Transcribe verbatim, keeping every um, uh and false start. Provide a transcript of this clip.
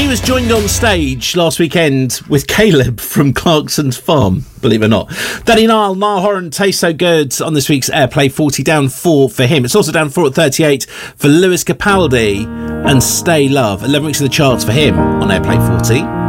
was joined on stage last weekend with Caleb from Clarkson's Farm, believe it or not. Danny Nile, Niall Horan, Taste So Good on this week's Airplay forty, down four for him. It's also down four at thirty-eight for Lewis Capaldi and Stay Love. eleven weeks in the charts for him on Airplay forty.